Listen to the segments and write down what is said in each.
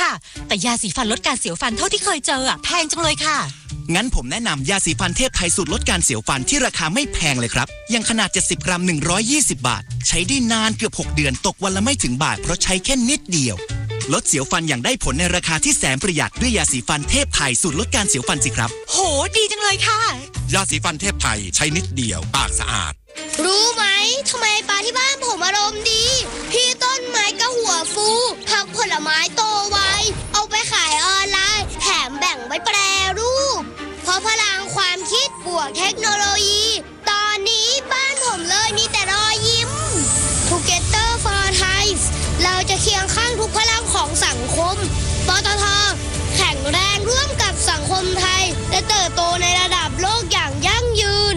ค่ะแต่ยาสีฟันลดการเสียวฟันเท่าที่เคยเจอแพงจังเลยค่ะงั้นผมแนะนำยาสีฟันเทพไทยสูตรลดการเสียวฟันที่ราคาไม่แพงเลยครับอย่างขนาด70 กรัม120 บาทใช้ได้นานเกือบ6 เดือนตกวันละไม่ถึงบาทเพราะใช้แค่นิดเดียวลดเสียวฟันอย่างได้ผลในราคาที่แสนประหยัดด้วยยาสีฟันเทพไทยสูตรลดการเสียวฟันสิครับโหดีจังเลยค่ะยาสีฟันเทพไทยใช้นิดเดียวปากสะอาดรู้ไหมทำไมปลาที่บ้านผมอารมณ์ดีพี่ต้นไม้ก็หัวฟูผักผลไม้โตไวเอาไปขายออนไลน์แถมแบ่งไว้แปรรูปเพราะพลังความคิดบวกเทคโนโลยีตอนนี้บ้านผมเลยมีแต่รอยยิ้ม Together for Thai เราจะเคียงข้างทุกพลังของสังคมปตท.แข็งแรงร่วมกับสังคมไทยและเติบโตในระดับโลกอย่างยั่งยืน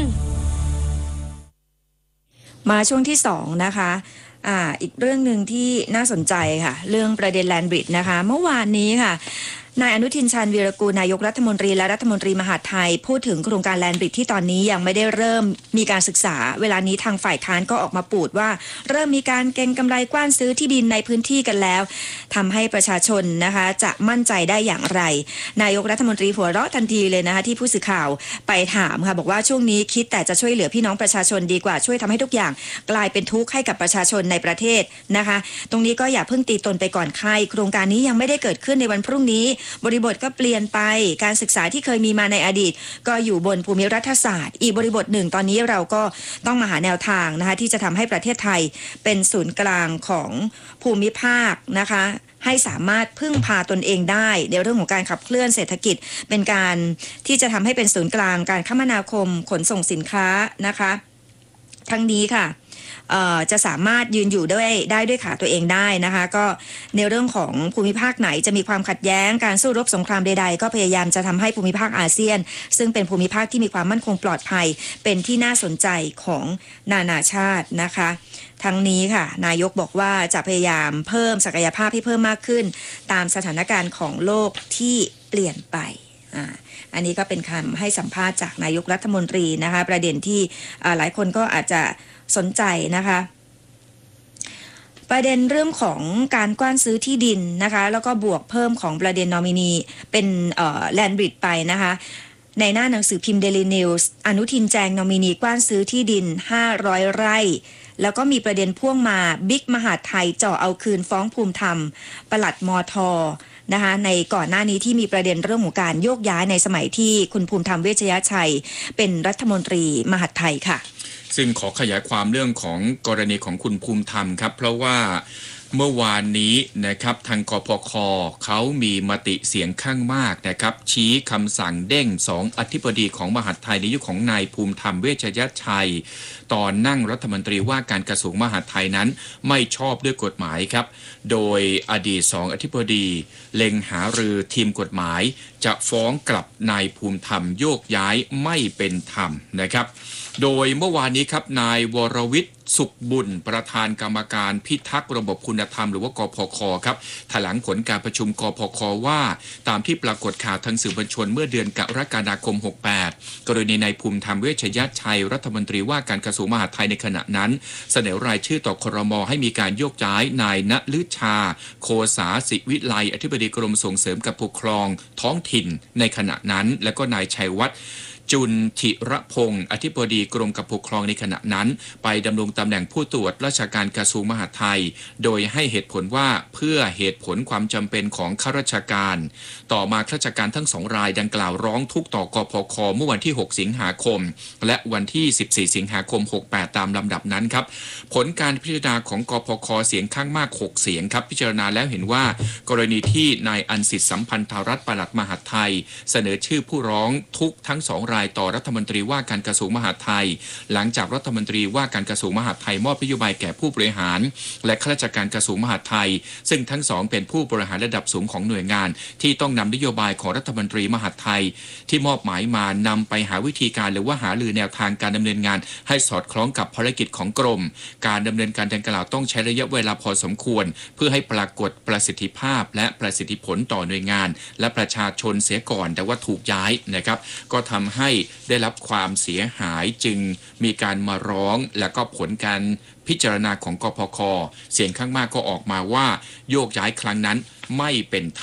มาช่วงที่2นะคะอีกเรื่องหนึ่งที่น่าสนใจค่ะเรื่องประเด็นแลนด์บริดจ์นะคะเมื่อวานนี้ค่ะนายอนุทินชาญวีรกูลนายกรัฐมนตรีและรัฐมนตรีมหาดไทยพูดถึงโครงการแลนด์บริดจ์ที่ตอนนี้ยังไม่ได้เริ่มมีการศึกษาเวลานี้ทางฝ่ายค้านก็ออกมาปูดว่าเริ่มมีการเก็งกำไรกว้านซื้อที่ดินในพื้นที่กันแล้วทำให้ประชาชนนะคะจะมั่นใจได้อย่างไรนายกรัฐมนตรีหัวเราะทันทีเลยนะคะที่ผู้สื่อข่าวไปถามค่ะบอกว่าช่วงนี้คิดแต่จะช่วยเหลือพี่น้องประชาชนดีกว่าช่วยทำให้ทุกอย่างกลายเป็นทุกข์ให้กับประชาชนในประเทศนะคะตรงนี้ก็อย่าเพิ่งตีตนไปก่อนใครโครงการนี้ยังไม่ได้เกิดขึ้นในวันพรุ่งนี้บริบทก็เปลี่ยนไปการศึกษาที่เคยมีมาในอดีตก็อยู่บนภูมิรัฐศาสตร์อีกบริบทหนึ่งตอนนี้เราก็ต้องมาหาแนวทางนะคะที่จะทำให้ประเทศไทยเป็นศูนย์กลางของภูมิภาคนะคะให้สามารถพึ่งพาตนเองได้ในเรื่องของการขับเคลื่อนเศรษฐกิจเป็นการที่จะทำให้เป็นศูนย์กลางการคมนาคมขนส่งสินค้านะคะทั้งนี้ค่ะจะสามารถยืนอยู่ด้วยขาตัวเองได้นะคะก็ในเรื่องของภูมิภาคไหนจะมีความขัดแย้งการสู้รบสงครามใดๆก็พยายามจะทำให้ภูมิภาคอาเซียนซึ่งเป็นภูมิภาคที่มีความมั่นคงปลอดภัยเป็นที่น่าสนใจของนานาชาตินะคะทั้งนี้ค่ะนายกบอกว่าจะพยายามเพิ่มศักยภาพให้เพิ่มมากขึ้นตามสถานการณ์ของโลกที่เปลี่ยนไปอันนี้ก็เป็นคำให้สัมภาษณ์จากนายกรัฐมนตรีนะคะประเด็นที่หลายคนก็อาจจะสนใจนะคะประเด็นเรื่องของการกว้านซื้อที่ดินนะคะแล้วก็บวกเพิ่มของประเด็นนอมินีเป็นแลนด์บริดจ์ไปนะคะในหน้าหนังสือพิมพ์ Daily News อนุทินแจงนอมินีกว้านซื้อที่ดิน500 ไร่แล้วก็มีประเด็นพ่วงมาบิ๊กมหาดไทยจ่อเอาคืนฟ้องภูมิธรรมปลัดมท.นะคะในก่อนหน้านี้ที่มีประเด็นเรื่องของการโยกย้ายในสมัยที่คุณภูมิธรรมเวชยชัยเป็นรัฐมนตรีมหาดไทยค่ะซึ่งขอขยายความเรื่องของกรณีของคุณภูมิธรรมครับเพราะว่าเมื่อวานนี้นะครับทางกพค.เขามีมติเสียงข้างมากนะครับชี้คำสั่งเด้ง2 อธิบดีของมหาดไทยในยุคของนายภูมิธรรมเวชยชัยตอนนั่งรัฐมนตรีว่าการกระทรวงมหาดไทยนั้นไม่ชอบด้วยกฎหมายครับโดยอดีต2 อธิบดีเล็งหารือทีมกฎหมายจะฟ้องกลับนายภูมิธรรมโยกย้ายไม่เป็นธรรมนะครับโดยเมื่อวานนี้ครับนายวรวิทย์สุขบุญประธานกรรมการพิทักษ์ระบบคุณธรรมหรือว่ากพค.ครับแถลงผลการประชุมกพค.ว่าตามที่ปรากฏข่าวทางสื่อมวลชนเมื่อเดือนกรกฎาคม68กรณีนายภูมิธรรมเวชยชัยรัฐมนตรีว่าการกระทรวงมหาดไทยในขณะนั้นเสนอรายชื่อต่อครม.ให้มีการโยกย้ายนายณฤชาโคสาสิวิไลอธิบดีกรมส่งเสริมการปกครองท้องถิ่นในขณะนั้นและก็นายชัยวัฒน์จุลธิระพงศ์อธิบดีกรมการปกครองในขณะนั้นไปดำรงตำแหน่งผู้ตรวจราชการกระทรวงมหาดไทยโดยให้เหตุผลว่าเพื่อเหตุผลความจำเป็นของข้าราชการต่อมาข้าราชการทั้ง2 รายดังกล่าวร้องทุกข์ต่อกพค.เมื่อวันที่6 สิงหาคมและวันที่14 สิงหาคม68ตามลำดับนั้นครับผลการพิจารณาของกพค.เสียงข้างมาก6 เสียงครับพิจารณาแล้วเห็นว่ากรณีที่นายอันสิทธิ์สัมพันธรัตน์ปลัดมหาดไทยเสนอชื่อผู้ร้องทุกข์ทั้ง2 รายต่อรัฐมนตรีว่าการกระทรวงมหาดไทยหลังจากรัฐมนตรีว่าการกระทรวงมหาดไทยมอบนโยบายแก่ผู้บริหารและข้าราชการกระทรวงมหาดไทยซึ่งทั้งสองเป็นผู้บริหารระดับสูงของหน่วยงานที่ต้องนำนโยบายของรัฐมนตรีมหาดไทยที่มอบหมายมานำไปหาวิธีการหรือว่าหารือแนวทางการดำเนินงานให้สอดคล้องกับภารกิจของกรมการดำเนินการดังกล่าวต้องใช้ระยะเวลาพอสมควรเพื่อให้ปรากฏประสิทธิภาพและประสิทธิผลต่อหน่วยงานและประชาชนเสียก่อนแต่ว่าถูกย้ายนะครับก็ทำให้ได้รับความเสียหายจึงมีการมาร้องและก็ผลการพิจารณาของกพค.เสียงข้างมากก็ออกมาว่าโยกย้ายครั้งนั้นไม่เป็นธรรม